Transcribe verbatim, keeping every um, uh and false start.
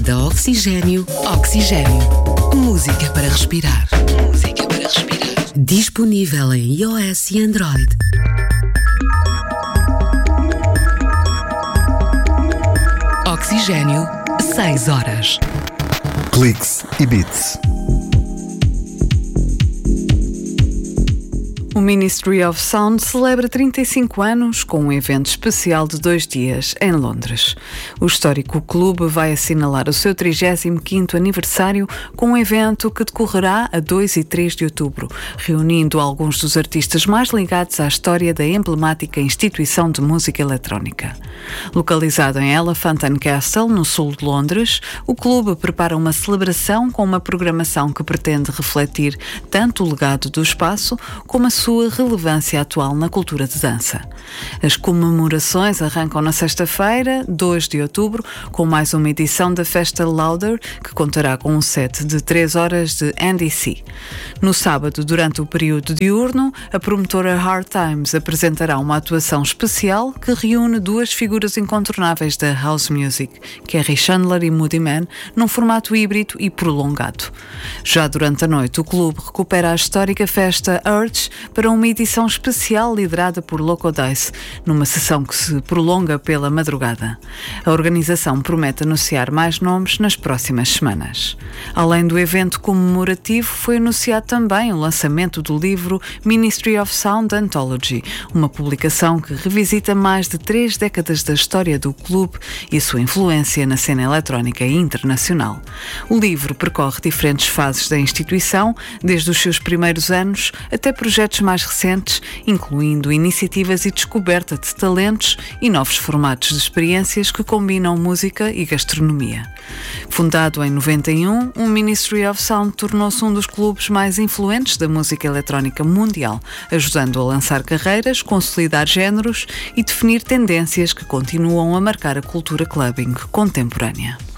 Da Oxigênio, Oxigênio. Música para respirar. Música para respirar. Disponível em iOS e Android. Oxigênio, seis horas. Cliques e beats. O Ministry of Sound celebra trinta e cinco anos com um evento especial de dois dias em Londres. O histórico clube vai assinalar o seu trigésimo quinto aniversário com um evento que decorrerá a dois e três de outubro, reunindo alguns dos artistas mais ligados à história da emblemática instituição de música eletrónica. Localizado em Elephant and Castle, no sul de Londres, o clube prepara uma celebração com uma programação que pretende refletir tanto o legado do espaço como a sua relevância atual na cultura de dança. As comemorações arrancam na sexta-feira, dois de outubro, com mais uma edição da Festa Louder, que contará com um set de três horas de Andy C. No sábado, durante o período diurno, a promotora Hard Times apresentará uma atuação especial que reúne duas figuras incontornáveis da house music, Kerry Chandler e Moody Man, num formato híbrido e prolongado. Já durante a noite, o clube recupera a histórica festa Urge para uma edição especial liderada por Loco Dice, numa sessão que se prolonga pela madrugada. A organização promete anunciar mais nomes nas próximas semanas. Além do evento comemorativo, foi anunciado também o lançamento do livro Ministry of Sound Anthology, uma publicação que revisita mais de três décadas da história do clube e a sua influência na cena eletrónica internacional. O livro percorre diferentes fases da instituição, desde os seus primeiros anos até projetos mais recentes, incluindo iniciativas e descoberta de talentos e novos formatos de experiências que combinam música e gastronomia. Fundado em noventa e um, o Ministry of Sound tornou-se um dos clubes mais influentes da música eletrónica mundial, ajudando a lançar carreiras, consolidar géneros e definir tendências que continuam a marcar a cultura clubbing contemporânea.